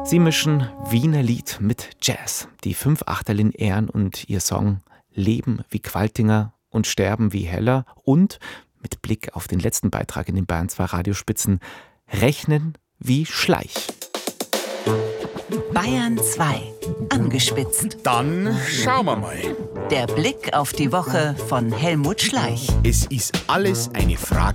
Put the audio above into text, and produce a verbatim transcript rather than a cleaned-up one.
Sie mischen Wiener Lied mit Jazz. Die fünf Achtel in Ehren und ihr Song Leben wie Qualtinger und Sterben wie Heller und mit Blick auf den letzten Beitrag in den Bayern zwei Radiospitzen Rechnen wie Schleich. Bayern zwei. Angespitzt. Dann schauen wir mal. Der Blick auf die Woche von Helmut Schleich. Es ist alles eine Frage